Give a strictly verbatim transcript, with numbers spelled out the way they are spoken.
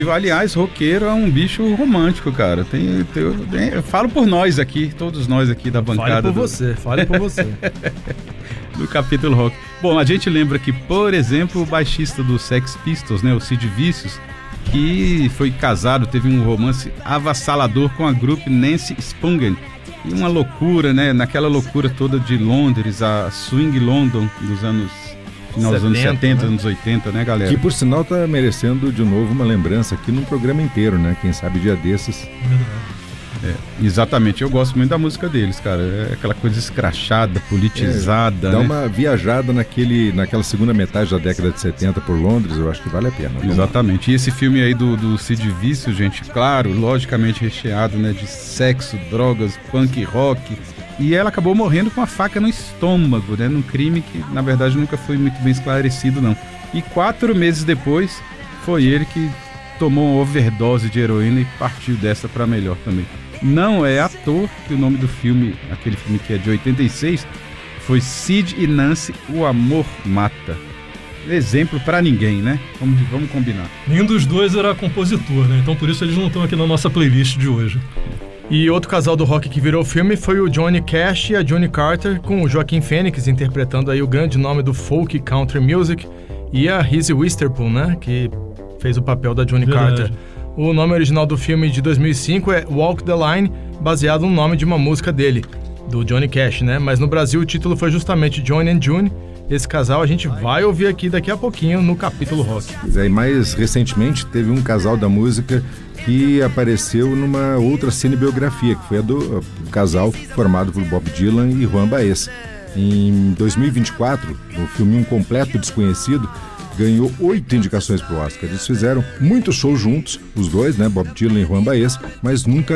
Aliás, roqueiro é um bicho romântico, cara. Tem, tem, tem, eu falo por nós aqui, todos nós aqui da bancada. Fale por do... você, fale por você. do capítulo rock. Bom, a gente lembra que, por exemplo, o baixista do Sex Pistols, né, o Sid Vicious, que foi casado, teve um romance avassalador com a grupo Nancy Spungen. E uma loucura, né? Naquela loucura toda de Londres, a Swing London dos anos... final dos anos setenta, né? Anos oitenta, né, galera? Que, por sinal, tá merecendo de novo uma lembrança aqui num programa inteiro, né? Quem sabe dia desses. É, exatamente, eu gosto muito da música deles, cara. É aquela coisa escrachada, politizada. É, dá né? uma viajada naquele, naquela segunda metade da década de setenta por Londres, eu acho que vale a pena. Exatamente. E esse filme aí do, do Sid Vicious, gente, claro, logicamente recheado, né, de sexo, drogas, punk rock. E ela acabou morrendo com a faca no estômago, né? Num crime que, na verdade, nunca foi muito bem esclarecido, não. E quatro meses depois, foi ele que tomou uma overdose de heroína e partiu dessa pra melhor também. Não é à toa que o nome do filme, aquele filme que é de oitenta e seis, foi Sid e Nancy, O Amor Mata. Exemplo pra ninguém, né? Vamos, vamos combinar. Nenhum dos dois era compositor, né? Então por isso eles não estão aqui na nossa playlist de hoje. E outro casal do rock que virou filme foi o Johnny Cash e a Johnny Carter, com o Joaquin Phoenix interpretando aí o grande nome do folk country music, e a Reese Witherspoon, né, que fez o papel da Johnny Verdade. Carter. O nome original do filme de dois mil e cinco é Walk the Line, baseado no nome de uma música dele, do Johnny Cash, né? Mas no Brasil o título foi justamente Johnny and June. Esse casal a gente vai ouvir aqui daqui a pouquinho no capítulo rock. Pois é, e mais recentemente teve um casal da música que apareceu numa outra cinebiografia, que foi a do a, casal formado por Bob Dylan e Juan Baez. Em dois mil e vinte e quatro, o filme Um Completo Desconhecido ganhou oito indicações para o Oscar. Eles fizeram muitos shows juntos, os dois, né, Bob Dylan e Juan Baez, mas nunca